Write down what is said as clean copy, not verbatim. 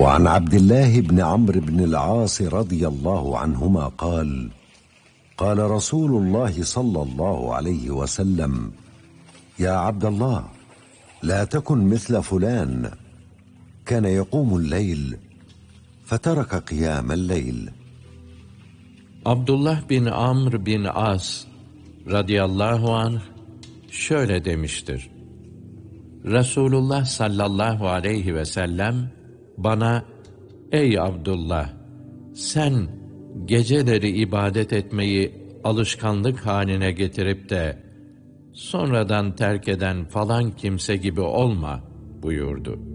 وعن عبد الله بن عمرو بن العاص رضي الله عنهما قال: قال رسول الله صلى الله عليه وسلم: يا عبد الله، لا تكن مثل فلان كان يقوم الليل فترك قيام الليل. Abdullah bin Amr bin As radıyallahu anh şöyle demiştir: Resulullah sallallahu aleyhi ve sellem bana, ey Abdullah, sen geceleri ibadet etmeyi alışkanlık haline getirip de sonradan terk eden falan kimse gibi olma buyurdu.